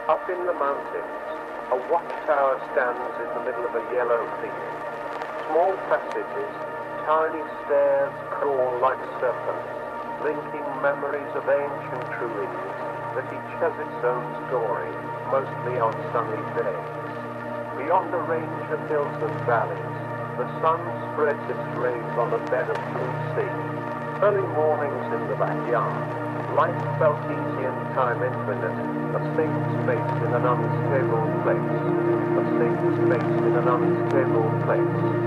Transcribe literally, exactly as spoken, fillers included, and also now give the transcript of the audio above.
Up in the mountains, a watchtower stands in the middle of a yellow field. Small passages, tiny stairs crawl like serpents, linking memories of ancient ruins that each has its own story, mostly on sunny days. Beyond a range of hills and valleys, the sun spreads its rays on a bed of blue sea. Early mornings in the backyard, life felt easy and time infinite, a safe space in an unstable place, a safe space in an unstable place.